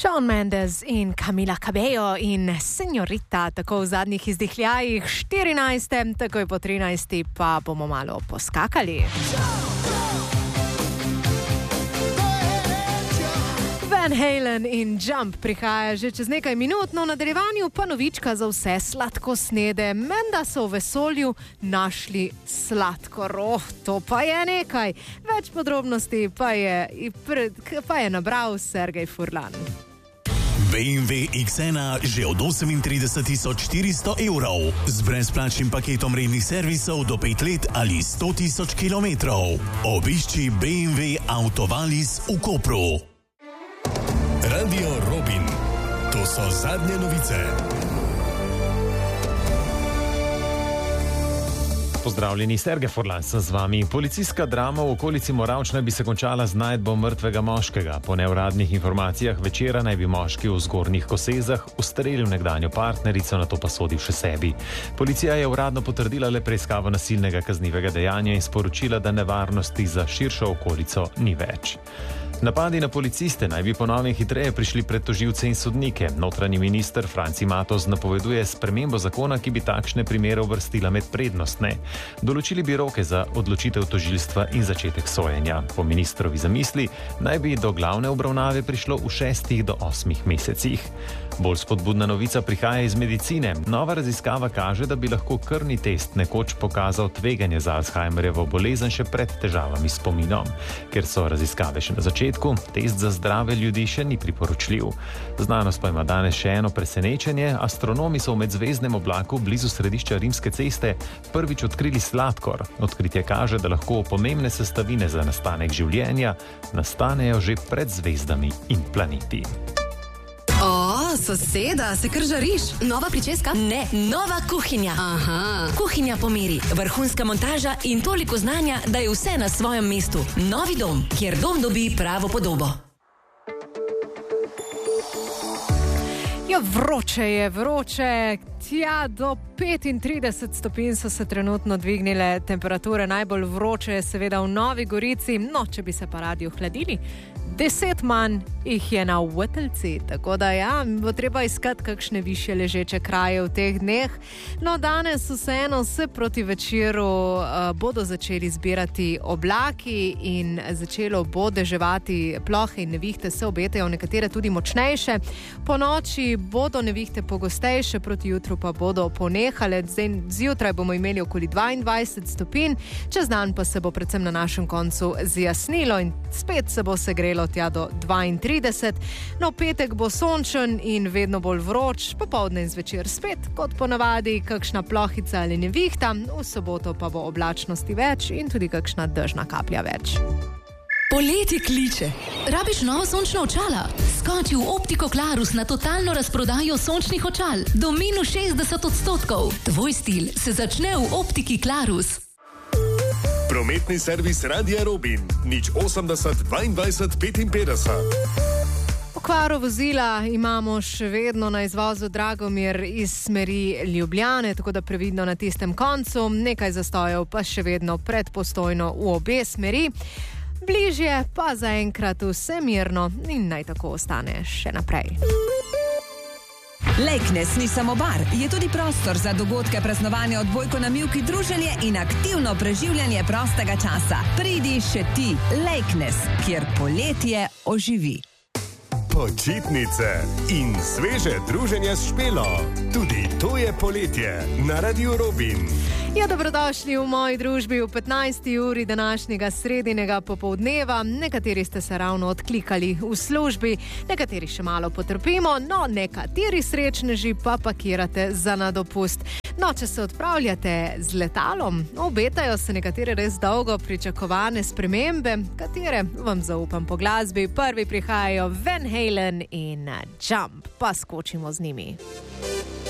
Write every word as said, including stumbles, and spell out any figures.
Shawn Mendes in Camila Cabello in Señorita, tako v zadnjih izdihljajih štirinajstem, takoj po trinajsti pa bomo malo poskakali. Van Halen in Jump prihaja že čez nekaj minut, no v nadaljevanju pa novička za vse sladkosnede. Menda so v vesolju našli sladkor. Oh, to pa je nekaj. Več podrobnosti pa je, pa je nabral Sergej Furlan. bé em vé iks ena že od osemintrideset tisoč štiristo evrov z brezplačnim paketom rednih servisov do pet let ali sto tisoč kilometrov. Obišči bé em vé Autovalis v Kopru. Radio Robin. To so zadnje novice. Pozdravljeni, Sergej Furlan sem z vami. Policijska drama v okolici Moravč naj bi se končala z najdbo mrtvega moškega. Po neuradnih informacijah večera naj bi moški v Zgornjih Kosezah ustrelil nekdanjo partnerico, nato pa sodil še sebi. Policija je uradno potrdila le preiskavo nasilnega kaznivega dejanja in sporočila, da nevarnosti za širšo okolico ni več. Napadi na policiste naj bi ponovno hitreje prišli pred tožilce in sodnike. Notranji minister Franci Matoz napoveduje spremembo zakona, ki bi takšne primere uvrstila med prednostne. Določili bi roke za odločitev tožilstva in začetek sojenja. Po ministrovi zamisli naj bi do glavne obravnave prišlo v šestih do osmih mesecih. Bolj spodbudna novica prihaja iz medicine. Nova raziskava kaže, da bi lahko krvni test nekoč pokazal tveganje za Alzheimerjevo bolezen še pred težavami s spominom. Ker so raziskave še na začetku, test za zdrave ljudi še ni priporočljiv. Znanost pa ima danes še eno presenečenje. Astronomi so v medzvezdnem oblaku blizu središča Rimske ceste prvič odkrili sladkor. Odkritje kaže, da lahko pomembne sestavine za nastanek življenja nastanejo že pred zvezdami in planeti. O, soseda, se kar žariš? Nova pričeska? Ne, nova kuhinja. Aha. Kuhinja po meri, vrhunska montaža in toliko znanja, da je vse na svojem mestu. Novi dom, kjer dom dobi pravo podobo. Ja, vroče je, vroče. Tja, do petintrideset stopinj so se trenutno dvignile temperature. Najbolj vroče je seveda v Novi Gorici. No, če bi se pa radi ohladili, deset manj jih je na Vrteljci. Tako da ja, bo treba iskati kakšne višje ležeče kraje v teh dneh. No, danes vseeno se proti večeru uh, bodo začeli zbirati oblaki in začelo bo deževati. Plohe in nevihte se obetajo, nekatere tudi močnejše. Po noči bodo nevihte pogostejše, proti jutru pa bodo ponehale. Zjutraj bomo imeli okoli dvaindvajset stopinj, čez dan pa se bo predvsem na našem koncu zjasnilo in spet se bo segrelo tja do dvaintrideset. No, petek bo sončen in vedno bolj vroč, popoldne in zvečer spet, kot ponavadi, kakšna plohica ali nevihta, v soboto pa bo oblačnosti več in tudi kakšna dežna kaplja več. Poletje kliče. Rabiš novo sončno očala? Skoči v Optiko Klarus na totalno razprodajo sončnih očal. Do minus šestdeset odstotkov. Tvoj stil se začne v Optiki Klarus. Prometni servis Radia Robin. Nič osemdeset dvaindvajset petinpetdeset. Okvaro vozila imamo še vedno na izvozu Dragomir iz smeri Ljubljane, tako da previdno na tistem koncu. Nekaj zastojev pa še vedno pred Postojno v obe smeri. Bližje pa zaenkrat vse mirno in naj tako ostane še naprej. Lejknes ni samo bar, je tudi prostor za dogodke, praznovanja, odbojko na mivki, druženje in aktivno preživljanje prostega časa. Pridi še ti, Lejknes, kjer poletje oživi. Počitnice in sveže druženje s Špelo. Tudi to je poletje na Radio Robin. Ja, dobrodošli v moji družbi v petnajsti uri današnjega sredinega popoldneva. Nekateri ste se ravno odklikali v službi, nekateri še malo potrpimo, no nekateri srečneži pa pakirate za na dopust. No, če se odpravljate z letalom, obetajo se nekatere res dolgo pričakovane spremembe, katere vam zaupam po glasbi. Prvi prihajajo Van Halen in Jump, pa skočimo z njimi.